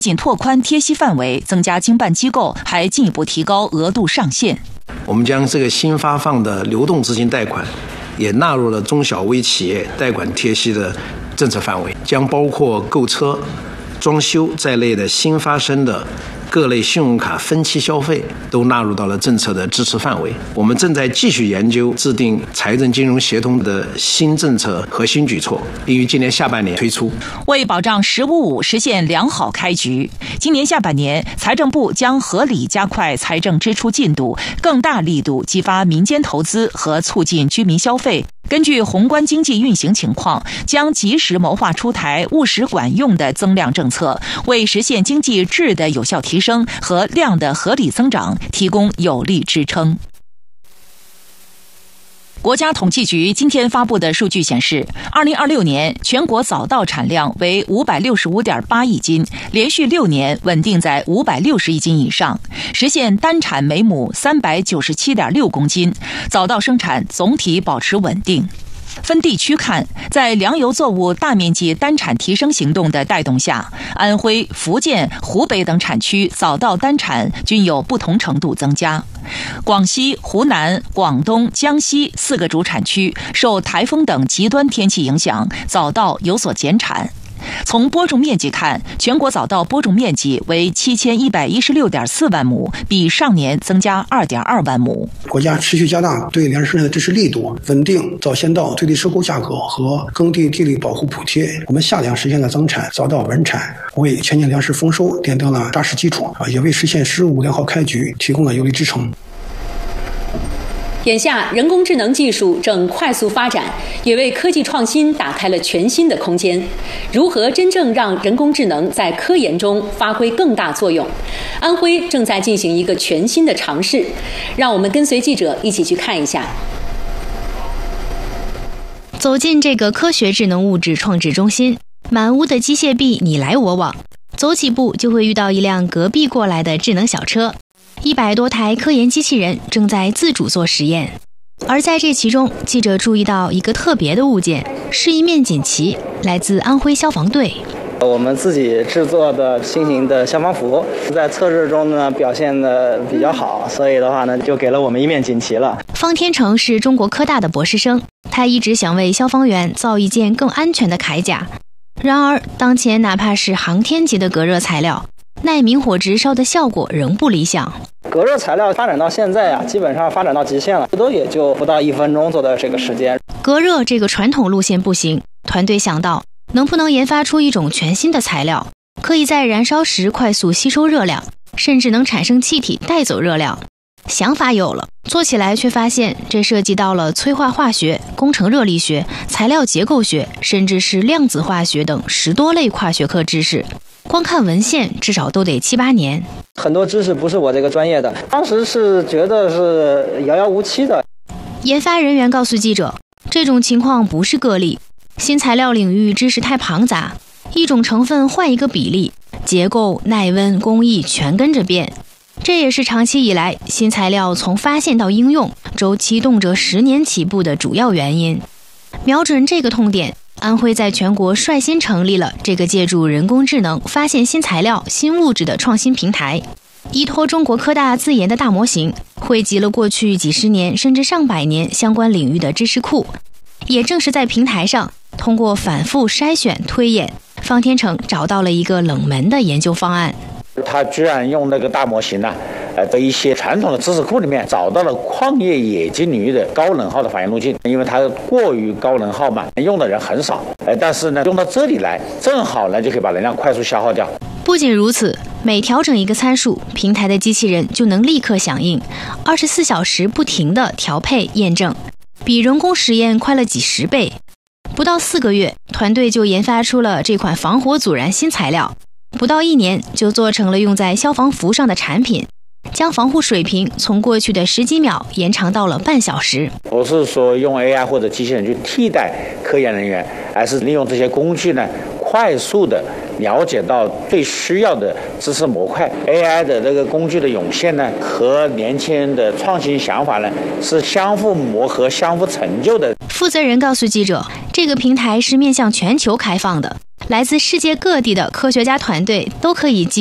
仅拓宽贴息范围，增加经办机构，还进一步提高额度上限。 我们将这个新发放的流动资金贷款也纳入了中小微企业贷款贴息的政策范围，将包括购车、装修在内的新发生的各类信用卡分期消费都纳入到了政策的支持范围。我们正在继续研究制定财政金融协同的新政策和新举措，并于今年下半年推出。 为保障“10+5+5”实现良好开局，今年下半年，财政部将合理加快财政支出进度，更大力度激发民间投资和促进居民消费。根据宏观经济运行情况，将及时谋划出台务实管用的增量政策，为实现经济质的有效提升和量的合理增长提供有力支撑。国家统计局今天发布的数据显示，2026年全国早稻产量为565.8亿斤，连续6年稳定在560亿斤以上，实现单产每亩397.6公斤，早稻生产总体保持稳定。分地区看，在粮油作物大面积单产提升行动的带动下，安徽、福建、湖北等产区早稻单产均有不同程度增加。广西、湖南、广东、江西4个主产区受台风等极端天气影响，早稻有所减产。从播种面积看，全国早稻播种面积为7116.4万亩，比上年增加2.2万亩。 国家持续加大对粮食生产的支持力度，稳定早先稻最低收购价格和耕地地力保护补贴。我们夏粮实现了增产，早稻稳产，为全年粮食丰收奠定了扎实基础，也为实现“15+5”良好开局提供了有力支撑。 眼下，人工智能技术正快速发展，也为科技创新打开了全新的空间。如何真正让人工智能在科研中发挥更大作用？安徽正在进行一个全新的尝试，让我们跟随记者一起去看一下。 走进这个科学智能物质创制中心，满屋的机械臂你来我往，走几步就会遇到一辆隔壁过来的智能小车。100多台科研机器人正在自主做实验，而在这其中，记者注意到一个特别的物件，是一面锦旗，来自安徽消防队。 我们自己制作的新型的消防服，在测试中呢表现的比较好，所以的话呢，就给了我们一面锦旗了。 方天成是中国科大的博士生，他一直想为消防员造一件更安全的铠甲。然而，当前哪怕是航天级的隔热材料，耐明火直烧的效果仍不理想。 隔热材料发展到现在基本上发展到极限了，最多也就不到1分钟做的这个时间。 隔热这个传统路线不行，团队想到能不能研发出一种全新的材料，可以在燃烧时快速吸收热量，甚至能产生气体带走热量。想法有了，做起来却发现这涉及到了催化化学、工程热力学、材料结构学，甚至是量子化学等10多类跨学科知识。光看文献至少都得7、8年， 很多知识不是我这个专业的，当时是觉得是遥遥无期的。 研发人员告诉记者，这种情况不是个例，新材料领域知识太庞杂，一种成分换一个比例，结构、耐温、工艺全跟着变。这也是长期以来新材料从发现到应用周期动辄10年起步的主要原因。瞄准这个痛点，安徽在全国率先成立了这个借助人工智能发现新材料、新物质的创新平台，依托中国科大自研的大模型，汇集了过去几十年甚至上百年相关领域的知识库。也正是在平台上，通过反复筛选推演，方天成找到了一个冷门的研究方案。 他居然用那个大模型呢，在一些传统的知识库里面找到了矿业冶金领域的高能耗的反应路径，因为它过于高能耗嘛，用的人很少，但是呢，用到这里来，正好呢就可以把能量快速消耗掉。 不仅如此，每调整一个参数，平台的机器人就能立刻响应，24小时不停地调配验证，比人工实验快了几10倍。不到4个月，团队就研发出了这款防火阻燃新材料。不到1年就做成了用在消防服上的产品，将防护水平从过去的10几秒延长到了半小时。 不是说用 AI 或者机器人去替代科研人员，而是利用这些工具呢，快速的了解到最需要的知识模块。AI 的这个工具的涌现呢，和年轻人的创新想法呢，是相互磨合、相互成就的。 负责人告诉记者，这个平台是面向全球开放的， 来自世界各地的科学家团队都可以